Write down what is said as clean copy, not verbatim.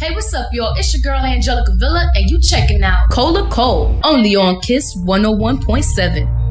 Hey, what's up, y'all? It's your girl Angelica Villa, and you checking out Cola Cole, only on Kiss 101.7.